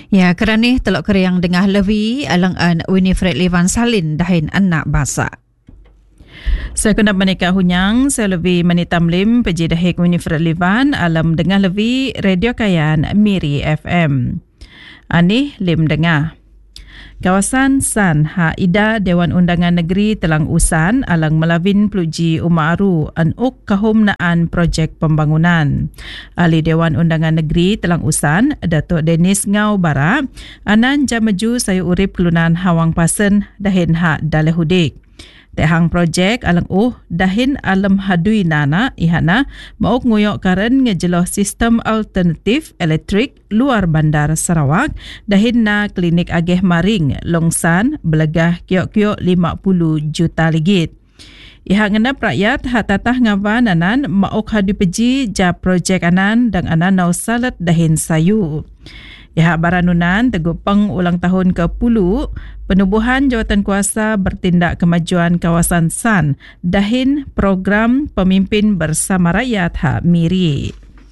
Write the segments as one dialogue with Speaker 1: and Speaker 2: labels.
Speaker 1: Ya, kerana telok keriang dengah lewi alang-an Winifred Levan Salin dahin anak basa.
Speaker 2: Saya kena menikah hunyang, saya lebih menitam lim peji dahik Winifred Levan alam dengah lewi Radio Kayan Miri FM. Ani lim dengah. Kawasan San Ida Dewan Undangan Negeri Telang Usan alang melawin peluji Umaru anuk kahum naan projek pembangunan. Ahli Dewan Undangan Negeri Telang Usan, Datuk Dennis Ngau Bara, anan jam maju saya urip kelunan hawang pasen dahin hak daleh hudik. Tehang projek alang dahin alam hadui nana ihana mauk nguyok karen ngejeloh sistem alternatif elektrik luar bandar Sarawak dahin na klinik ageh maring longsan belegah kiok-kiok 50 juta ringgit. Iha ngenap rakyat hak tatah ngawan anan mauk hadu peji ja projek anan dan anan nau salat dahin sayu. Iha baranunan tegupeng ulang tahun ke-10 penubuhan jawatan kuasa bertindak kemajuan kawasan San dahin program pemimpin bersama rakyat hak Miri.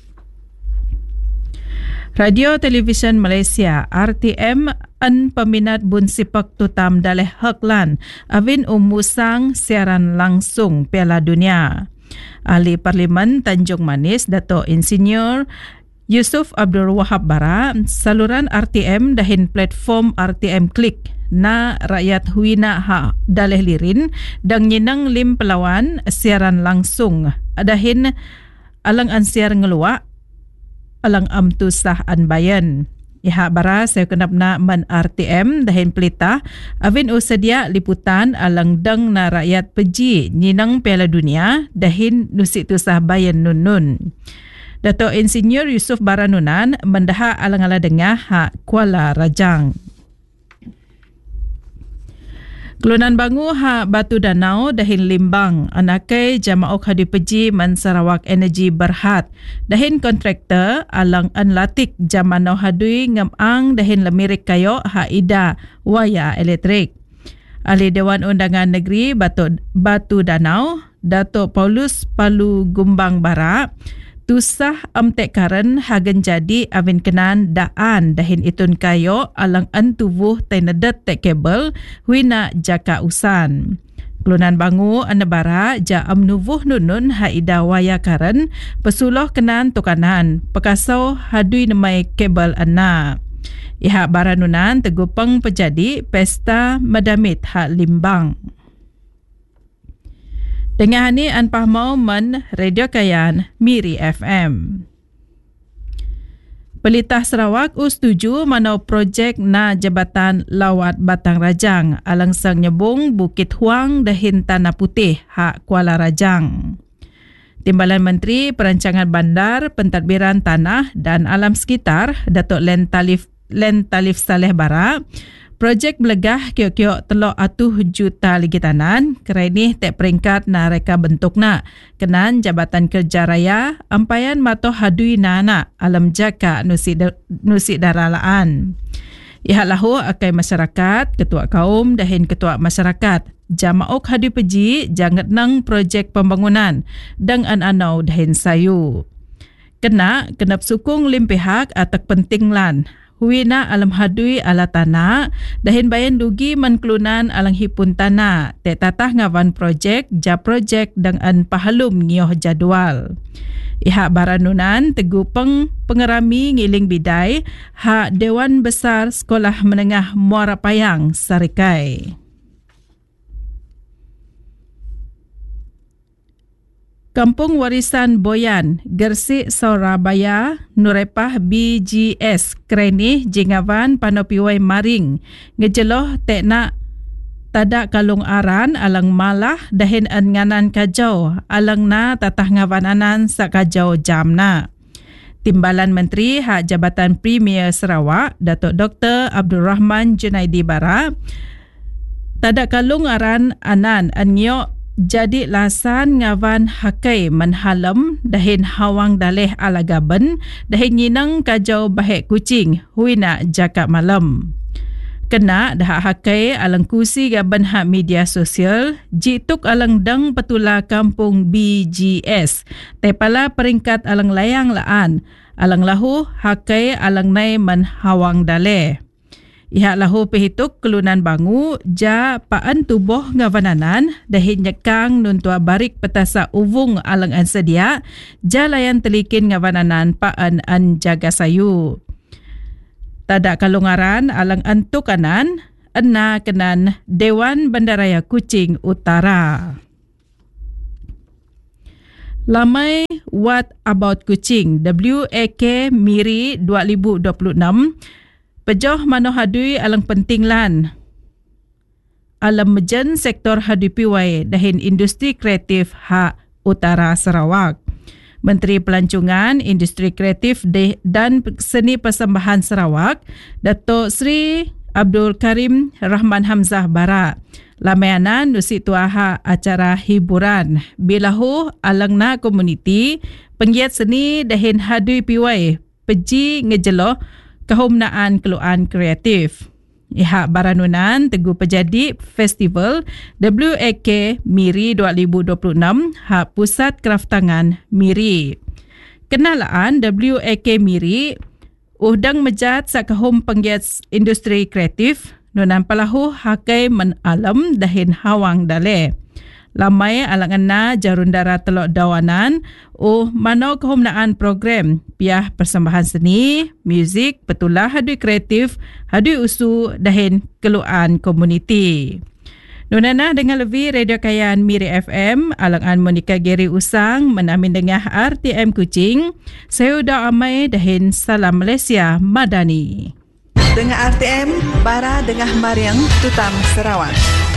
Speaker 2: Radio Televisyen Malaysia RTM an peminat bun sipak tutam daleh Heklan awin musang siaran langsung Piala Dunia. Ahli Parlimen Tanjung Manis Dato' Insinyur Yusuf Abdul Wahab Bara, saluran RTM dahin platform RTM Klik na rakyat huina ha daleh lirin dan nyinang lim pelawan siaran langsung dahin alang ansiar ngeluak alang amtu sah anbayan. Iha bara saya kenap na man RTM dahin pelita avin sedia liputan alang dang na rakyat peji nyinang Piala Dunia dahin nusik tu sah bayan nun. Dato' Insinyur Yusuf Baranunan mendaha alang-ala dengah hak Kuala Rajang. Kelunan bangu hak Batu Danau dahin limbang anakai jamaok hadi peji man Sarawak Energy Berhad dahin kontraktor alang anlatik jamanau hadui ngamang dahin lemirik kayo hak ida waya elektrik. Ahli Dewan Undangan Negeri Batu Danau Dato' Paulus Palu Gumbang Bara tusah amtek karen hagen jadi avin kenan daan dahin itun kayo alang antuvuh tenedet tek kabel huina jaka usan. Kelunan bangu anabara ja amnuvuh nunun haida waya karen pesuloh kenan tukanan pekasau hadui nemai kabel ana. Iha baranunan tegupeng pejadi pesta madamit hak limbang. Dengan ini anpah mau men Radio Kayan Miri FM. Pelitah Sarawak setuju manau projek na Jabatan Lawat Batang Rajang alang sang nyebung Bukit Huang dahin Tanah Putih hak Kuala Rajang. Timbalan Menteri Perancangan Bandar, Pentadbiran Tanah dan Alam Sekitar Datuk Len Talif Saleh Bara projek belegah kiok-kiok telok atuh juta ligitanan kerana tek peringkat na reka bentukna kenan Jabatan Kerja Raya ampayan matoh hadui nana alam jaka nusi daralaan. Iha lahu akai masyarakat, ketua kaum dahin ketua masyarakat jamaok hadu peji jangat nang projek pembangunan dang an-anau dahin sayu. Kenap sukung lim pihak atak pentinglan huina alam hadui ala tanah dahin bayan dugi menklunan alang hipun tanah te tatah ngawan projek dan an pahalum ngioh jadual. Iha baranunan tegupeng pengerami ngiling bidai hak Dewan Besar Sekolah Menengah Muara Payang Sarikai. Kampung Warisan Boyan, Gersik Surabaya, Nurepah BGS, Kreni, Jingawan, Panopiwai Maring, ngejeloh teknak tadak kalung aran alang malah dahin nganan kajau alang na tatah ngawananan sa kajau jamna. Timbalan Menteri Hak Jabatan Premier Sarawak, Datuk Dr. Abdul Rahman Junaidi Bara, tadak kalung aran anan anyok jadi lasan ngawan hakai menhalam dahin hawang daleh alagaben dahin nyinang kajau bahek kucing huina jakak malam. Kena dah hakai alang kusi gaban hak media sosial jituk alang dang petula kampung BGS tepala peringkat alang layang laan Alang lahu hakai alang nai menhawang dale. Ihak lahu pehituk kelunan bangu ja paan tubuh ngavananan dahin nyekang nuntua barik petasa uvung alang an sedia ja layan telikin ngavananan paan an jaga sayu. Tada kalungaran alang antu kanan ena kenan Dewan Bandaraya Kuching Utara. Lamai What About Kuching WAK Miri 2026 pejoh mano hadui alang pentinglan alam mejen sektor hadui piwai dahin industri kreatif ha Utara Sarawak. Menteri Pelancongan, Industri Kreatif dan Seni Persembahan Sarawak, Datuk Seri Abdul Karim Rahman Hamzah Bara. Lamayana nusi tuaha acara hiburan. Bilahu alangna komuniti, penggiat seni dahin hadui piwai, peji ngejeloh kehumnaan keluan kreatif. Ihak baranunan Teguh Pejadi Festival WAK Miri 2026 hak Pusat Kraftangan Miri. Kenalaan WAK Miri uhdang mejat sakahum penggiat industri kreatif nunan palahu hakai menalam dahin hawang dale. Lamai alangana jarundara telok dawanan mano kehumnaan program piah persembahan seni, muzik, petulah hadui kreatif, hadui usu dahin keluan komuniti. Nunana dengan lebih Radio Kayan Miri FM, alangan Monika Geri Usang menamin dengah RTM Kuching. Saya udah amai dahin salam Malaysia Madani.
Speaker 3: Dengar RTM, Bara Dengah Mariang, Tutam Sarawak.